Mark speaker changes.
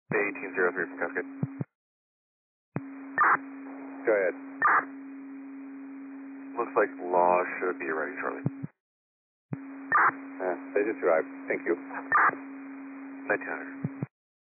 Speaker 1: 1803 from Cascade.
Speaker 2: Go ahead.
Speaker 1: Looks like Law should be arriving shortly.
Speaker 2: They just arrived. Thank you.
Speaker 1: 1900.